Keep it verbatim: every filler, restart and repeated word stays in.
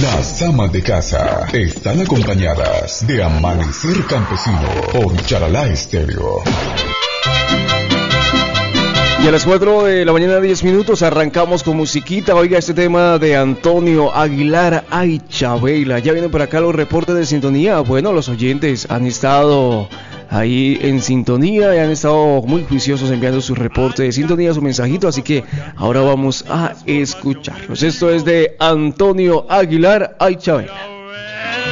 Las amas de casa están acompañadas de Amanecer Campesino por Charalá Estéreo. Y a las cuatro de la mañana, diez minutos, arrancamos con musiquita. Oiga, este tema de Antonio Aguilar, ay Chabela. Ya vienen por acá los reportes de sintonía. Bueno, los oyentes han estado ahí en sintonía y han estado muy juiciosos enviando su reporte de sintonía, su mensajito. Así que ahora vamos a escucharlos. Esto es de Antonio Aguilar, ay Chabela.